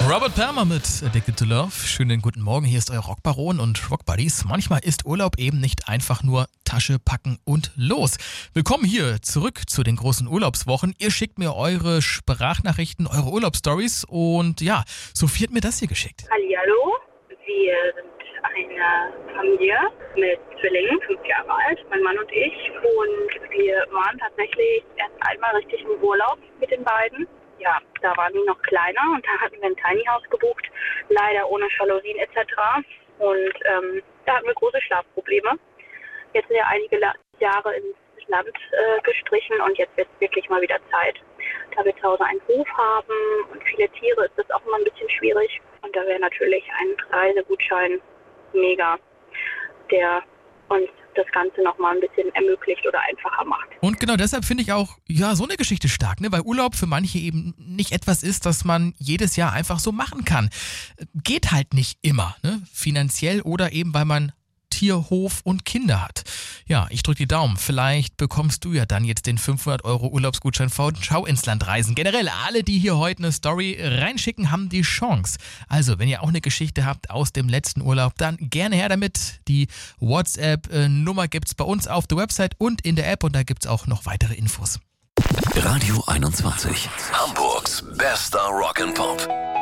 Robert Palmer mit Addicted to Love. Schönen guten Morgen, hier ist euer Rockbaron und Rockbuddies. Manchmal ist Urlaub eben nicht einfach nur Tasche packen und los. Willkommen hier zurück zu den großen Urlaubswochen. Ihr schickt mir eure Sprachnachrichten, eure Urlaubsstories und ja, Sophie hat mir das hier geschickt. Hallihallo, wir sind eine Familie mit Zwillingen, 5 Jahre alt, mein Mann und ich. Und wir waren tatsächlich erst einmal richtig im Urlaub mit den beiden. Ja, da waren die noch kleiner und da hatten wir ein Tiny House gebucht, leider ohne Jalousien etc. Und da hatten wir große Schlafprobleme. Jetzt sind ja einige Jahre ins Land gestrichen und jetzt wird es wirklich mal wieder Zeit. Da wir zu Hause einen Hof haben und viele Tiere, ist das auch immer ein bisschen schwierig. Und da wäre natürlich ein Reisegutschein mega, der uns das Ganze nochmal ein bisschen ermöglicht oder einfacher macht. Und genau deshalb finde ich auch, ja, so eine Geschichte stark, ne? Weil Urlaub für manche eben nicht etwas ist, das man jedes Jahr einfach so machen kann. Geht halt nicht immer, ne? Finanziell oder eben, weil man Tier, Hof und Kinder hat. Ja, ich drücke die Daumen. Vielleicht bekommst du ja dann jetzt den 500 € Urlaubsgutschein von Schau ins Land reisen. Generell, alle, die hier heute eine Story reinschicken, haben die Chance. Also, wenn ihr auch eine Geschichte habt aus dem letzten Urlaub, dann gerne her damit. Die WhatsApp-Nummer gibt's bei uns auf der Website und in der App und da gibt's auch noch weitere Infos. Radio 21. Hamburgs bester Rock'n'Pop.